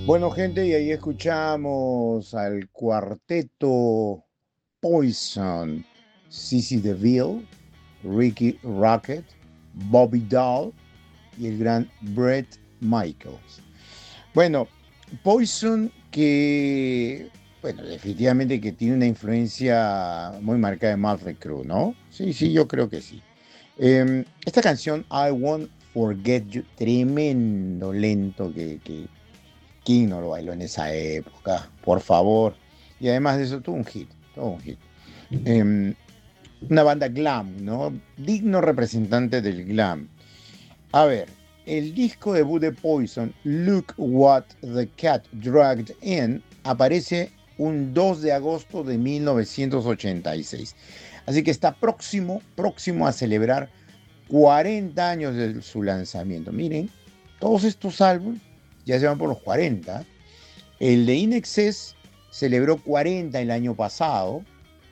Bueno, gente, y ahí escuchamos al cuarteto Poison, Cissy DeVille, Ricky Rocket, Bobby Dahl y el gran Bret Michaels. Bueno, Poison que, bueno, definitivamente que tiene una influencia muy marcada de Mötley Crüe, ¿no? Sí, sí, yo creo que sí. Esta canción, I Won't Forget You, tremendo lento que ¿quién no lo bailó en esa época? Por favor. Y además de eso, todo un hit, todo un hit. Em, una banda glam, ¿no? Digno representante del glam. A ver, el disco debut de Poison, Look What the Cat Dragged In, aparece un 2 de agosto de 1986. Así que está próximo a celebrar 40 años de su lanzamiento. Miren, todos estos álbumes ya se van por los 40. El de In Excess celebró 40 el año pasado.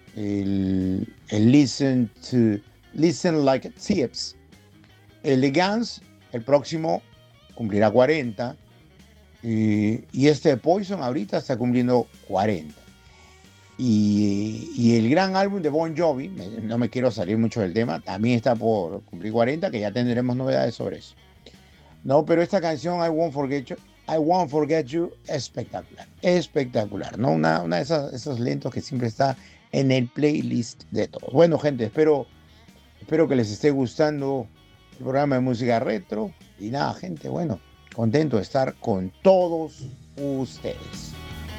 El Listen Like Tips. El de Guns, el próximo, cumplirá 40. Y este de Poison ahorita está cumpliendo 40. Y el gran álbum de Bon Jovi, no me quiero salir mucho del tema, también está por cumplir 40, que ya tendremos novedades sobre eso. No, pero esta canción, I Won't Forget You, espectacular, espectacular, ¿no? Una de esos lentos que siempre está en el playlist de todos. Bueno, gente, espero que les esté gustando el programa de música retro. Y nada, gente, bueno, contento de estar con todos ustedes.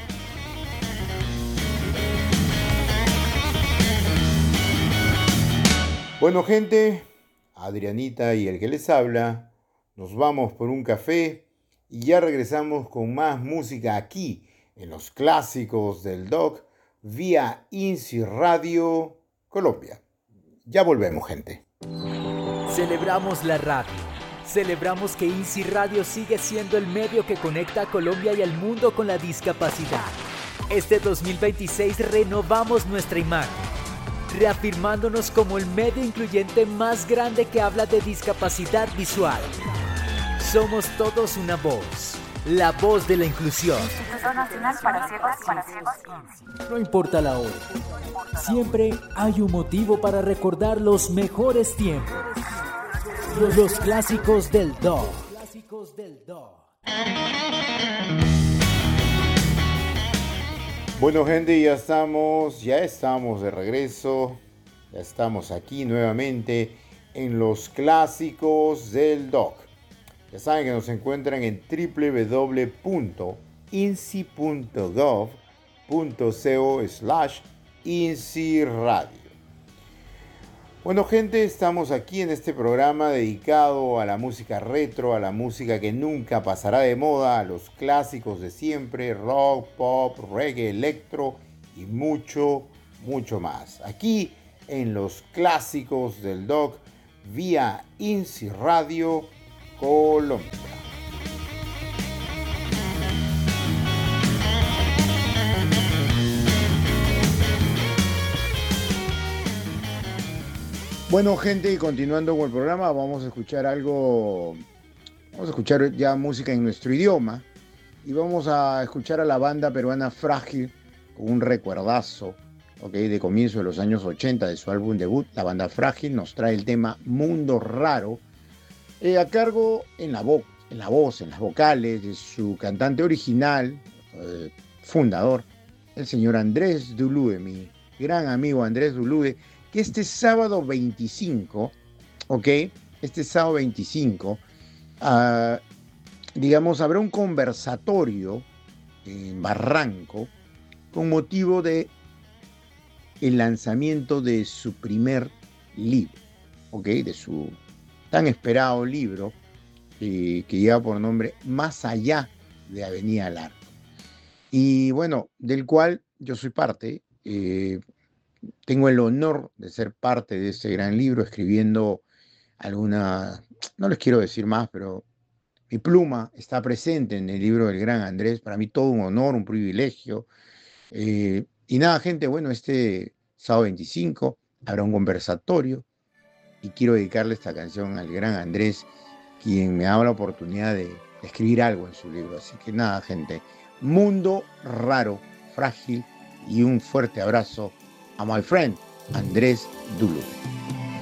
Bueno, gente, Adrianita y el que les habla, nos vamos por un café y ya regresamos con más música aquí en los clásicos del Doc vía INSI Radio Colombia. Ya volvemos, gente. Celebramos la radio. Celebramos que INSI Radio sigue siendo el medio que conecta a Colombia y al mundo con la discapacidad. Este 2026 renovamos nuestra imagen, reafirmándonos como el medio incluyente más grande que habla de discapacidad visual. Somos todos una voz, la voz de la inclusión. Instituto Nacional para Ciegos. No importa la hora, siempre hay un motivo para recordar los mejores tiempos. Los clásicos del DOC. Bueno, gente, ya estamos de regreso. Ya estamos aquí nuevamente en los clásicos del Doc. Ya saben que nos encuentran en www.insi.gov.co/INSI-radio. Bueno, gente, estamos aquí en este programa dedicado a la música retro, a la música que nunca pasará de moda, a los clásicos de siempre, rock, pop, reggae, electro y mucho, mucho más. Aquí en los clásicos del Doc vía INSI Radio Colombia. Bueno, gente, y continuando con el programa, vamos a escuchar ya música en nuestro idioma y vamos a escuchar a la banda peruana Frágil con un recuerdazo, de comienzo de los años 80 de su álbum debut. La banda Frágil nos trae el tema Mundo Raro, a cargo en la voz, en las vocales de su cantante original, fundador, el señor Andrés Dulúe, mi gran amigo Andrés Dulúe, que este sábado 25, este sábado 25, digamos, habrá un conversatorio en Barranco con motivo de el lanzamiento de su primer libro, de su tan esperado libro que lleva por nombre Más allá de Avenida al Arco. Y bueno, del cual yo soy parte. Tengo el honor de ser parte de este gran libro, escribiendo no les quiero decir más, pero mi pluma está presente en el libro del gran Andrés. Para mí todo un honor, un privilegio. Y nada, gente, bueno, este sábado 25 habrá un conversatorio y quiero dedicarle esta canción al gran Andrés, quien me da la oportunidad escribir algo en su libro. Así que nada, gente, mundo raro, frágil, y un fuerte abrazo a my friend Andrés Duluth.